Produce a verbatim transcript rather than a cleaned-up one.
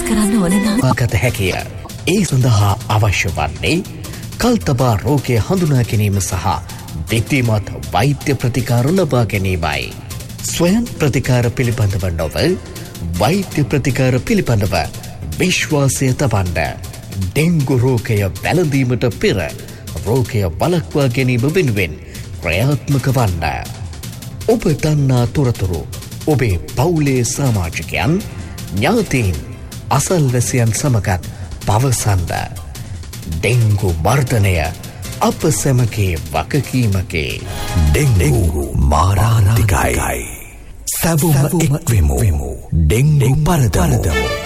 කරන්න ඕන නම් වාගත හැකිය. ඒ සඳහා අවශ්‍ය වන්නේ කල්තබා රෝගය හඳුනා ගැනීම සහ විධිමත් වෛද්‍ය ප්‍රතිකාර ලබා ගැනීමයි. ස්වයං ප්‍රතිකාර පිළිබඳව නොව වෛද්‍ය ප්‍රතිකාර පිළිබඳව විශ්වාසය තබන්න. ඩෙංගු රෝගය වැළඳීමට පෙර රෝගය වළක්වා ගැනීම වෙනුවෙන් ක්‍රියාත්මක වන්න. ඔබ දන්නා තොරතුරු ඔබේ පවුලේ සමාජිකයන් ඥාතීන් අසල්වැසියන් සමගත් පවසන්න. ඩෙංගු මර්ධනය අප සැමගේ වගකීමකි. ඩෙංගු මාරාන්තිකයි. සැවොම එක්වෙමු. ඩෙංගු පරදමු.